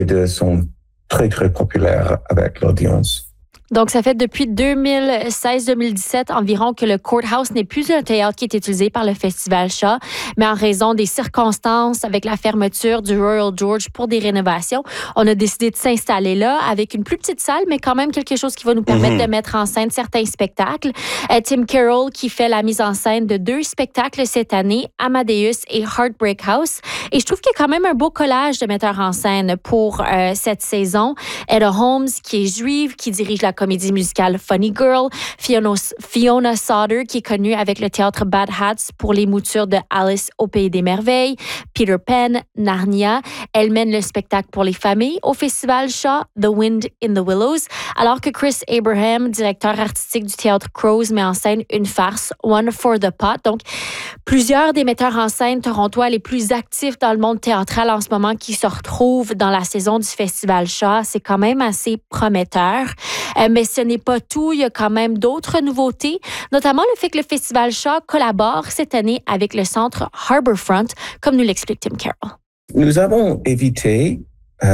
Les deux sont très, très populaires avec l'audience. Donc, ça fait depuis 2016-2017 environ que le Courthouse n'est plus un théâtre qui est utilisé par le Festival Shaw, mais en raison des circonstances avec la fermeture du Royal George pour des rénovations, on a décidé de s'installer là avec une plus petite salle, mais quand même quelque chose qui va nous permettre de mettre en scène certains spectacles. Tim Carroll qui fait la mise en scène de 2 spectacles cette année, Amadeus et Heartbreak House. Et je trouve qu'il y a quand même un beau collage de metteurs en scène pour cette saison. Eda Holmes qui est juive, qui dirige la comédie musicale Funny Girl, Fiona Sauter, qui est connue avec le théâtre Bad Hats pour les moutures de Alice au Pays des Merveilles, Peter Pan, Narnia. Elle mène le spectacle pour les familles au Festival Shaw, The Wind in the Willows, alors que Chris Abraham, directeur artistique du théâtre Crows, met en scène une farce, One for the Pot. Donc, plusieurs des metteurs en scène torontois les plus actifs dans le monde théâtral en ce moment qui se retrouvent dans la saison du Festival Shaw. C'est quand même assez prometteur. Mais ce n'est pas tout. Il y a quand même d'autres nouveautés, notamment le fait que le Festival Shaw collabore cette année avec le centre Harbourfront, comme nous l'explique Tim Carroll. Nous avons évité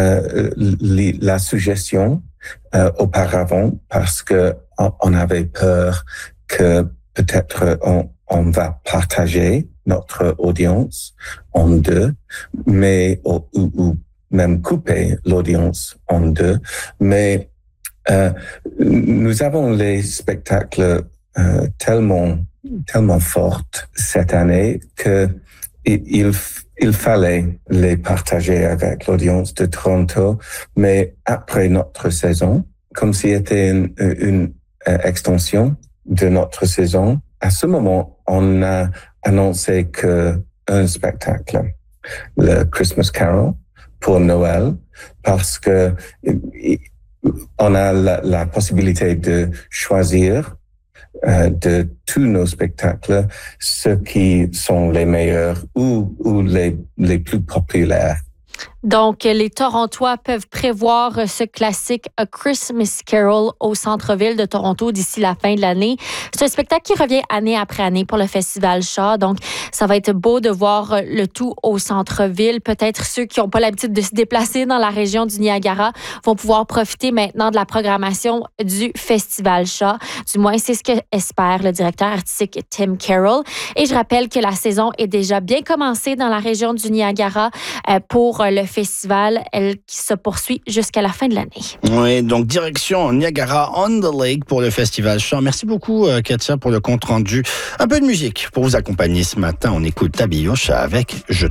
la suggestion auparavant parce que on avait peur que peut-être on va partager notre audience en deux, mais ou même couper l'audience en deux, mais nous avons les spectacles tellement forts cette année que il fallait les partager avec l'audience de Toronto, mais après notre saison, comme si c'était une extension de notre saison, à ce moment, on a annoncé qu'un spectacle, le Christmas Carol pour Noël, parce que on a la possibilité de choisir de tous nos spectacles ceux qui sont les meilleurs ou les plus populaires. Donc, les Torontois peuvent prévoir ce classique A Christmas Carol au centre-ville de Toronto d'ici la fin de l'année. C'est un spectacle qui revient année après année pour le Festival Shaw. Donc, ça va être beau de voir le tout au centre-ville. Peut-être ceux qui n'ont pas l'habitude de se déplacer dans la région du Niagara vont pouvoir profiter maintenant de la programmation du Festival Shaw. Du moins, c'est ce qu'espère le directeur artistique Tim Carroll. Et je rappelle que la saison est déjà bien commencée dans la région du Niagara pour le festival, elle qui se poursuit jusqu'à la fin de l'année. Oui, donc direction Niagara on the Lake pour le Festival Shaw. Merci beaucoup, Katia, pour le compte rendu. Un peu de musique pour vous accompagner ce matin. On écoute Tabi Yocha avec Je